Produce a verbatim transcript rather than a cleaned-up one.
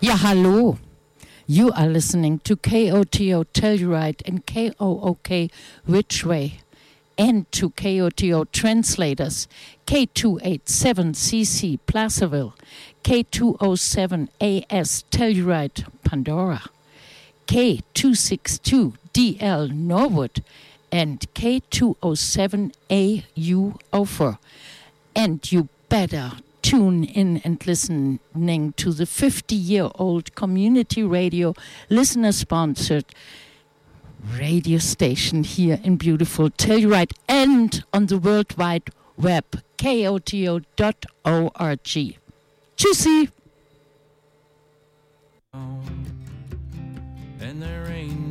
Ja, hallo. You are listening to K O T O Telluride and K O O K Ridgeway, and to K O T O translators K two eighty-seven C C Placerville, K two oh seven A S Telluride Pandora, K two sixty-two D L Norwood, and K two oh seven A U Ophir. And you better tune in and listening to the fifty-year-old community radio, listener-sponsored radio station here in beautiful Telluride and on the World Wide Web, K O T O dot org. Tschüssi! And there ain't